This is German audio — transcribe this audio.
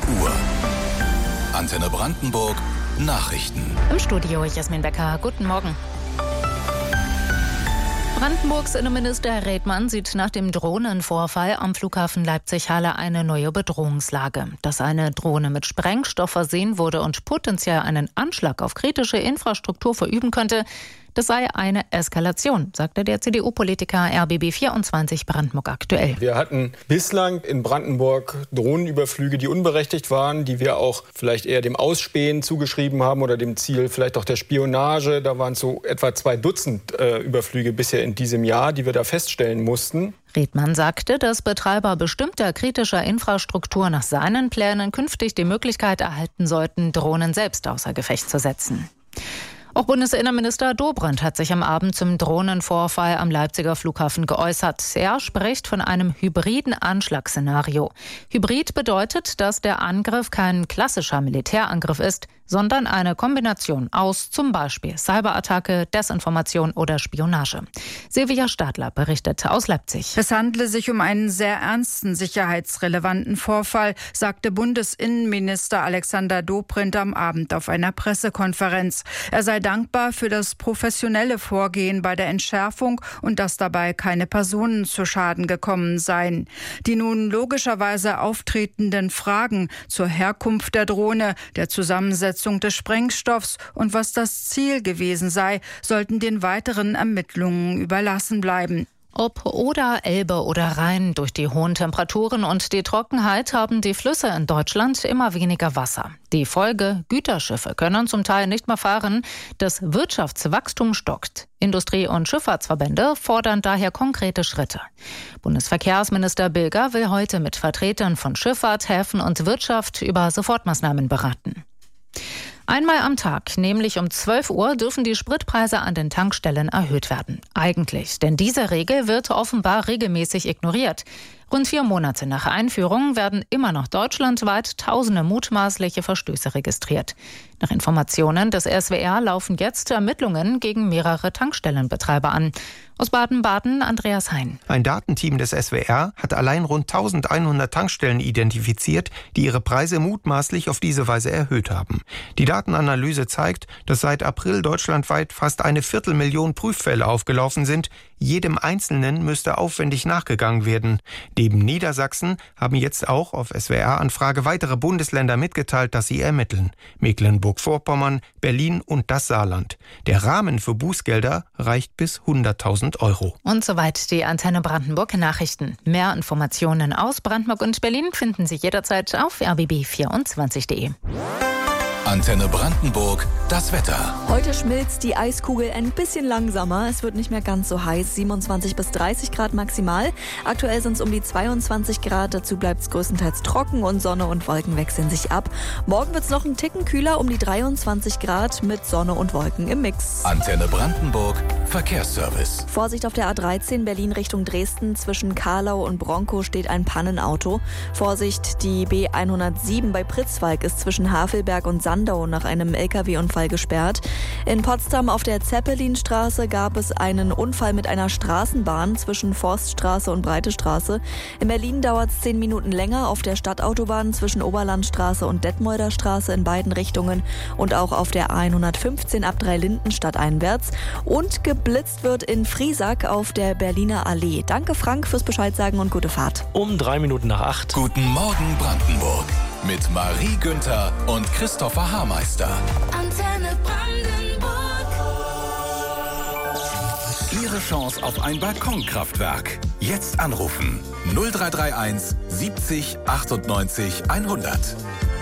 Uhr. Antenne Brandenburg Nachrichten. Im Studio Jasmin Becker. Guten Morgen. Brandenburgs Innenminister Redmann sieht nach dem Drohnenvorfall am Flughafen Leipzig-Halle eine neue Bedrohungslage. Dass eine Drohne mit Sprengstoff versehen wurde und potenziell einen Anschlag auf kritische Infrastruktur verüben könnte, das sei eine Eskalation, sagte der CDU-Politiker RBB24 Brandenburg aktuell. Wir hatten bislang in Brandenburg Drohnenüberflüge, die unberechtigt waren, die wir auch vielleicht eher dem Ausspähen zugeschrieben haben oder dem Ziel vielleicht auch der Spionage. Da waren so etwa 2 Dutzend Überflüge bisher in diesem Jahr, die wir da feststellen mussten. Redmann sagte, dass Betreiber bestimmter kritischer Infrastruktur nach seinen Plänen künftig die Möglichkeit erhalten sollten, Drohnen selbst außer Gefecht zu setzen. Auch Bundesinnenminister Dobrindt hat sich am Abend zum Drohnenvorfall am Leipziger Flughafen geäußert. Er spricht von einem hybriden Anschlagsszenario. Hybrid bedeutet, dass der Angriff kein klassischer Militärangriff ist, sondern eine Kombination aus zum Beispiel Cyberattacke, Desinformation oder Spionage. Silvia Stadler berichtet aus Leipzig. Es handle sich um einen sehr ernsten sicherheitsrelevanten Vorfall, sagte Bundesinnenminister Alexander Dobrindt am Abend auf einer Pressekonferenz. Er sei dankbar für das professionelle Vorgehen bei der Entschärfung und dass dabei keine Personen zu Schaden gekommen seien. Die nun logischerweise auftretenden Fragen zur Herkunft der Drohne, der Zusammensetzung des Sprengstoffs und was das Ziel gewesen sei, sollten den weiteren Ermittlungen überlassen bleiben. Ob Oder, Elbe oder Rhein, durch die hohen Temperaturen und die Trockenheit haben die Flüsse in Deutschland immer weniger Wasser. Die Folge: Güterschiffe können zum Teil nicht mehr fahren. Das Wirtschaftswachstum stockt. Industrie- und Schifffahrtsverbände fordern daher konkrete Schritte. Bundesverkehrsminister Bilger will heute mit Vertretern von Schifffahrt, Häfen und Wirtschaft über Sofortmaßnahmen beraten. Einmal am Tag, nämlich um 12 Uhr, dürfen die Spritpreise an den Tankstellen erhöht werden. Eigentlich, denn diese Regel wird offenbar regelmäßig ignoriert. Rund 4 Monate nach Einführung werden immer noch deutschlandweit tausende mutmaßliche Verstöße registriert. Nach Informationen des SWR laufen jetzt Ermittlungen gegen mehrere Tankstellenbetreiber an. Aus Baden-Baden Andreas Hein. Ein Datenteam des SWR hat allein rund 1100 Tankstellen identifiziert, die ihre Preise mutmaßlich auf diese Weise erhöht haben. Die Datenanalyse zeigt, dass seit April deutschlandweit fast 250.000 Prüffälle aufgelaufen sind. Jedem Einzelnen müsste aufwendig nachgegangen werden. Neben Niedersachsen haben jetzt auch auf SWR-Anfrage weitere Bundesländer mitgeteilt, dass sie ermitteln. Mecklenburg-Vorpommern, Berlin und das Saarland. Der Rahmen für Bußgelder reicht bis 100.000 Euro. Und soweit die Antenne Brandenburg Nachrichten. Mehr Informationen aus Brandenburg und Berlin finden Sie jederzeit auf rbb24.de. Antenne Brandenburg, das Wetter. Heute schmilzt die Eiskugel ein bisschen langsamer. Es wird nicht mehr ganz so heiß. 27 bis 30 Grad maximal. Aktuell sind es um die 22 Grad. Dazu bleibt es größtenteils trocken und Sonne und Wolken wechseln sich ab. Morgen wird es noch einen Ticken kühler, um die 23 Grad mit Sonne und Wolken im Mix. Antenne Brandenburg, Verkehrsservice. Vorsicht auf der A13 Berlin Richtung Dresden. Zwischen Karlau und Bronkow steht ein Pannenauto. Vorsicht, die B107 bei Pritzwalk ist zwischen Havelberg und Sandau nach einem LKW-Unfall gesperrt. In Potsdam auf der Zeppelinstraße gab es einen Unfall mit einer Straßenbahn zwischen Forststraße und Breite Straße. In Berlin dauert es 10 Minuten länger auf der Stadtautobahn zwischen Oberlandstraße und Detmolder Straße in beiden Richtungen und auch auf der A115 ab Dreilindenstadt einwärts. Und geblitzt wird in Friesack auf der Berliner Allee. Danke Frank fürs Bescheidsagen und gute Fahrt. Um 3 Minuten nach 8. Guten Morgen Brandenburg. Mit Marie Günther und Christopher Haarmeister. Antenne Brandenburg. Ihre Chance auf ein Balkonkraftwerk. Jetzt anrufen. 0331 70 98 100.